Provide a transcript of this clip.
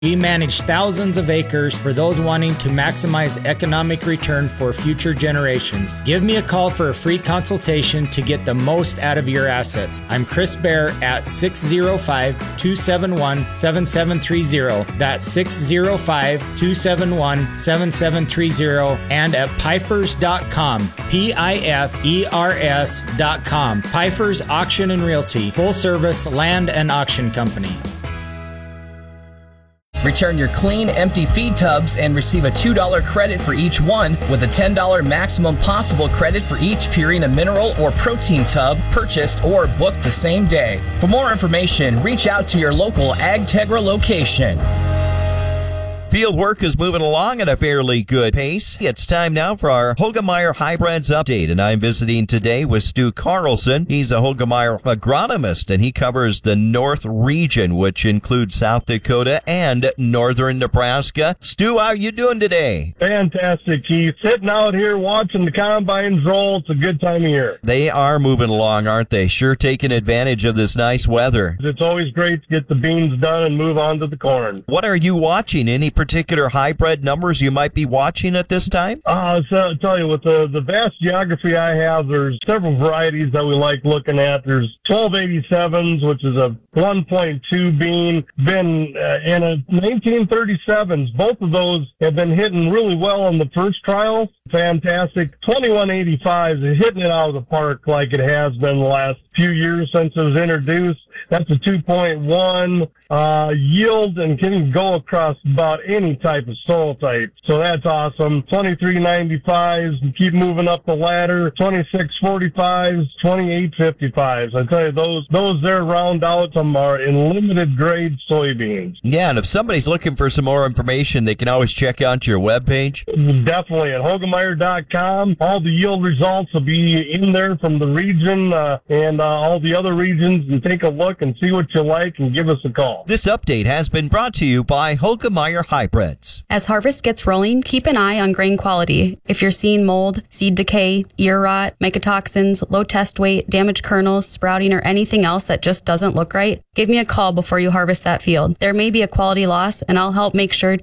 We manage thousands of acres for those wanting to maximize economic return for future generations. Give me a call for a free consultation to get the most out of your assets. I'm Chris Bear at 605-271-7730. That's 605-271-7730 and at Pifers.com. Pifers.com. Pifers Auction and Realty. Full service land and auction company. Return your clean, empty feed tubs and receive a $2 credit for each one with a $10 maximum possible credit for each Purina mineral or protein tub purchased or booked the same day. For more information, reach out to your local AgTegra location. Field work is moving along at a fairly good pace. It's time now for our Hoegemeyer Hybrids update, and I'm visiting today with Stu Carlson. He's a Hoegemeyer agronomist, and he covers the North region, which includes South Dakota and northern Nebraska. Stu, how are you doing today? Fantastic, Keith. Sitting out here watching the combines roll. It's a good time of year. They are moving along, aren't they? Sure taking advantage of this nice weather. It's always great to get the beans done and move on to the corn. What are you watching? Any particular hybrid numbers you might be watching at this time? So I'll tell you, with the vast geography I have, there's several varieties that we like looking at. There's 1287s, which is a 1.2 bean, been in a 1937s. Both of those have been hitting really well on the first trial. Fantastic. 2185s is hitting it out of the park like it has been the last few years since it was introduced. That's a 2.1 yield and can go across about any type of soil type. So that's awesome. 2395s, and keep moving up the ladder. 2645s, 2855s. I tell you, those there round out some are in limited grade soybeans. Yeah, and if somebody's looking for some more information, they can always check out your webpage. Definitely at Hoegemeyer.com. All the yield results will be in there from the region and all the other regions, and take a look and see what you like and give us a call. This update has been brought to you by Hoegemeyer Hybrids. As harvest gets rolling, keep an eye on grain quality. If you're seeing mold, seed decay, ear rot, mycotoxins, low test weight, damaged kernels, sprouting, or anything else that just doesn't look right, give me a call before you harvest that field. There may be a quality loss, and I'll help make sure